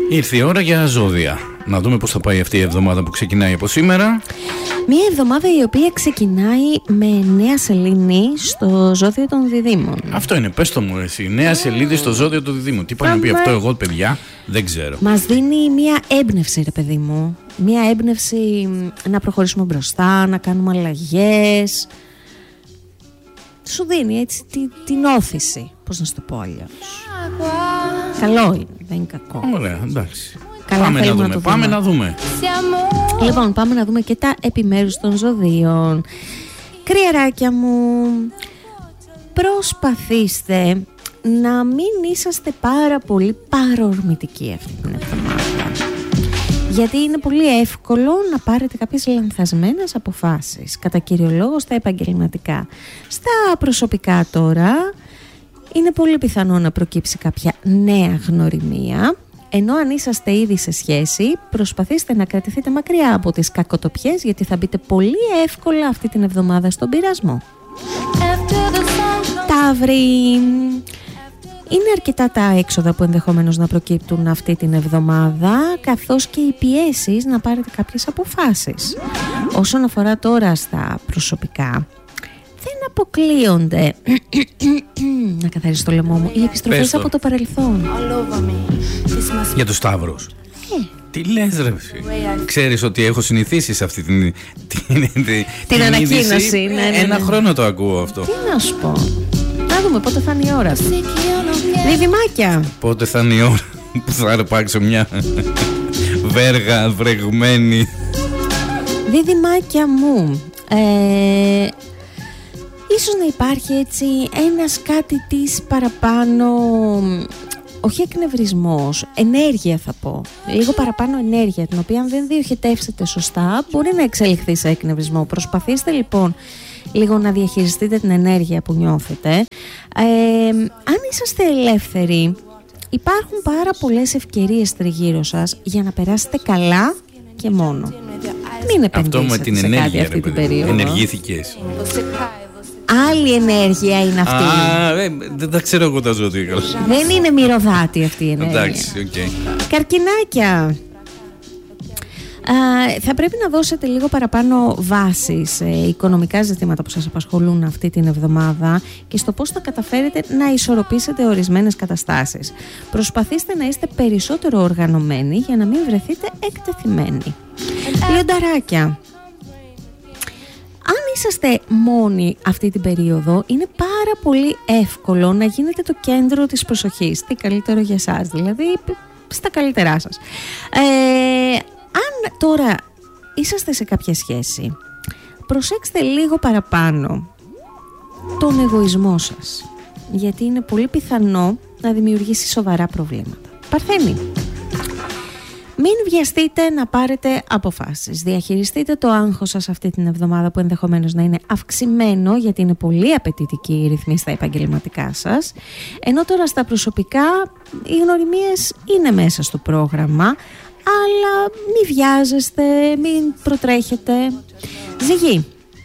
Ήρθε η ώρα για ζώδια. Να δούμε πώς θα πάει αυτή η εβδομάδα που ξεκινάει από σήμερα. Μία εβδομάδα η οποία ξεκινάει με νέα σελήνη στο ζώδιο των Διδύμων. Αυτό είναι, πες το μου εσύ. Νέα σελήνη στο ζώδιο των Διδύμων. Τι πάει να πει αυτό, εγώ παιδιά, δεν ξέρω. Μας δίνει μία έμπνευση, ρε παιδί μου. Μία έμπνευση να προχωρήσουμε μπροστά, να κάνουμε αλλαγές. Σου δίνει έτσι την όθηση. Πώς να σου το πω αλλιώς. Καλό είναι, δεν είναι κακό. Ωραία, εντάξει. Καλά, πάμε να δούμε. Λοιπόν, πάμε να δούμε και τα επιμέρους των ζωδίων. Κρυαράκια μου, προσπαθήστε να μην είσαστε πάρα πολύ παρορμητικοί αυτή την εβδομάδα. Γιατί είναι πολύ εύκολο να πάρετε κάποιες λανθασμένες αποφάσεις, κατά κύριο λόγο στα επαγγελματικά. Στα προσωπικά τώρα, είναι πολύ πιθανό να προκύψει κάποια νέα γνωριμία. Ενώ αν είσαστε ήδη σε σχέση, προσπαθήστε να κρατηθείτε μακριά από τις κακοτοπιές, γιατί θα μπείτε πολύ εύκολα αυτή την εβδομάδα στον πειρασμό. Ταύροι, είναι αρκετά τα έξοδα που ενδεχομένως να προκύπτουν αυτή την εβδομάδα, καθώς και οι πιέσεις να πάρετε κάποιες αποφάσεις. Όσον αφορά τώρα στα προσωπικά, δεν αποκλείονται να καθαρίσω το λαιμό μου οι επιστροφές από το παρελθόν. Για τους Σταύρους. Τι λες ρε εσύ. Ξέρεις ότι έχω συνηθίσει σε αυτή την ανακοίνωση. Ναι. Ένα χρόνο το ακούω αυτό. Τι να σου πω. Να δούμε πότε θα είναι η ώρα. Διδυμάκια. Πότε θα είναι η ώρα που θα αρπάξω μια βέργα βρεγμένη. Διδυμάκια μου, ίσως να υπάρχει έτσι ένας κάτι της παραπάνω, όχι εκνευρισμός, ενέργεια θα πω. Λίγο παραπάνω ενέργεια, την οποία αν δεν διοχετεύσετε σωστά μπορεί να εξελιχθεί σε εκνευρισμό. Προσπαθήστε λοιπόν λίγο να διαχειριστείτε την ενέργεια που νιώθετε. Αν είσαστε ελεύθεροι, υπάρχουν πάρα πολλές ευκαιρίες τριγύρω σας για να περάσετε καλά και μόνο. Μην επενδύσετε σε κάτι αυτή την περίοδο. Ενεργήθηκες. Άλλη ενέργεια είναι αυτή. Δεν τα ξέρω εγώ τα ζώδια. Δεν είναι μυρωδάτη αυτή η ενέργεια. Εντάξει, okay. Καρκινάκια. Θα πρέπει να δώσετε λίγο παραπάνω βάση σε οικονομικά ζητήματα που σας απασχολούν αυτή την εβδομάδα και στο πώς θα καταφέρετε να ισορροπήσετε ορισμένες καταστάσεις. Προσπαθήστε να είστε περισσότερο οργανωμένοι για να μην βρεθείτε εκτεθειμένοι. Λιονταράκια. Αν είσαστε μόνοι αυτή την περίοδο, είναι πάρα πολύ εύκολο να γίνετε το κέντρο της προσοχής. Τι καλύτερο για εσάς, δηλαδή στα καλύτερά σας. Αν τώρα είσαστε σε κάποια σχέση, προσέξτε λίγο παραπάνω τον εγωισμό σας, γιατί είναι πολύ πιθανό να δημιουργήσει σοβαρά προβλήματα. Παρθένη. Μην βιαστείτε να πάρετε αποφάσεις. Διαχειριστείτε το άγχος σας αυτή την εβδομάδα που ενδεχομένως να είναι αυξημένο, γιατί είναι πολύ απαιτητική η ρυθμή στα επαγγελματικά σας. Ενώ τώρα στα προσωπικά οι γνωριμίες είναι μέσα στο πρόγραμμα, αλλά μην βιάζεστε, μην προτρέχετε. Ζυγή.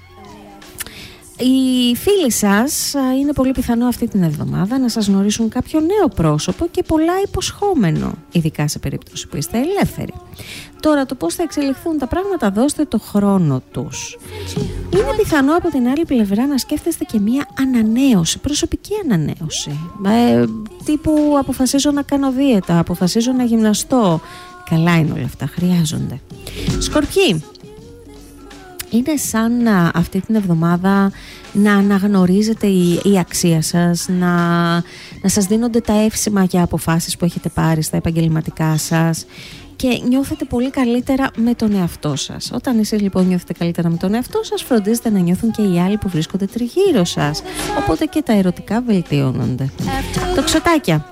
Οι φίλοι σας είναι πολύ πιθανό αυτή την εβδομάδα να σας γνωρίσουν κάποιο νέο πρόσωπο και πολλά υποσχόμενο, ειδικά σε περίπτωση που είστε ελεύθεροι. Τώρα το πώς θα εξελιχθούν τα πράγματα, δώστε το χρόνο τους. Είναι πιθανό από την άλλη πλευρά να σκέφτεστε και μία ανανέωση, προσωπική ανανέωση. Τύπου αποφασίζω να κάνω δίαιτα, αποφασίζω να γυμναστώ. Καλά είναι όλα αυτά, χρειάζονται. Σκορπιοί. Είναι σαν αυτή την εβδομάδα να αναγνωρίζετε η αξία σας, να σας δίνονται τα εύσημα για αποφάσεις που έχετε πάρει στα επαγγελματικά σας και νιώθετε πολύ καλύτερα με τον εαυτό σας. Όταν εσείς λοιπόν νιώθετε καλύτερα με τον εαυτό σας, φροντίζετε να νιώθουν και οι άλλοι που βρίσκονται τριγύρω σας. Οπότε και τα ερωτικά βελτιώνονται. Τοξοτάκια.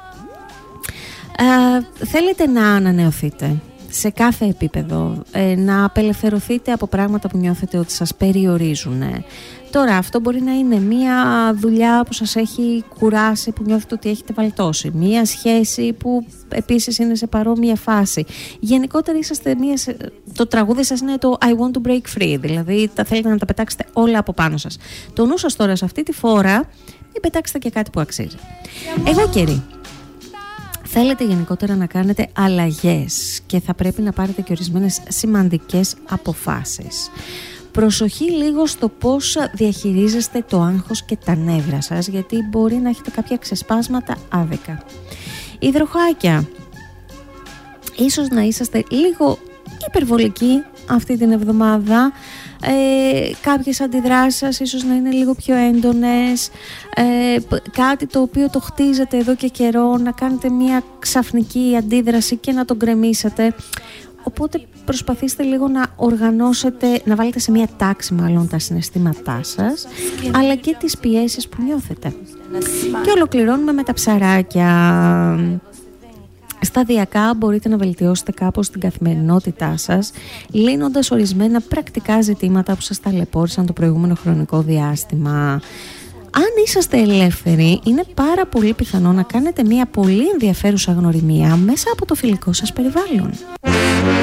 Θέλετε να ανανεωθείτε σε κάθε επίπεδο, να απελευθερωθείτε από πράγματα που νιώθετε ότι σας περιορίζουν. Τώρα αυτό μπορεί να είναι μία δουλειά που σας έχει κουράσει, που νιώθετε ότι έχετε βαλτώσει, μία σχέση που επίσης είναι σε παρόμοια φάση. Γενικότερα είσαστε το τραγούδι σας είναι το I want to break free, δηλαδή θέλετε να τα πετάξετε όλα από πάνω σας. Το νου σας τώρα σε αυτή τη φορά μην πετάξετε και κάτι που αξίζει. Εγώ καιρή. Θέλετε γενικότερα να κάνετε αλλαγές και θα πρέπει να πάρετε και ορισμένες σημαντικές αποφάσεις. Προσοχή λίγο στο πώς διαχειρίζεστε το άγχος και τα νεύρα σας, γιατί μπορεί να έχετε κάποια ξεσπάσματα άδικα. Υδροχάκια, ίσως να είσαστε λίγο υπερβολικοί αυτή την εβδομάδα. Κάποιες αντιδράσεις σας ίσως να είναι λίγο πιο έντονες, κάτι το οποίο το χτίζετε εδώ και καιρό, να κάνετε μια ξαφνική αντίδραση και να τον γκρεμίσετε. Οπότε προσπαθήστε λίγο να οργανώσετε, να βάλετε σε μια τάξη μάλλον τα συναισθήματά σας, αλλά και τις πιέσεις που νιώθετε. Και ολοκληρώνουμε με τα ψαράκια. Σταδιακά μπορείτε να βελτιώσετε κάπως την καθημερινότητά σας, λύνοντας ορισμένα πρακτικά ζητήματα που σας ταλαιπώρησαν το προηγούμενο χρονικό διάστημα. Αν είσαστε ελεύθεροι, είναι πάρα πολύ πιθανό να κάνετε μια πολύ ενδιαφέρουσα γνωριμία μέσα από το φιλικό σας περιβάλλον.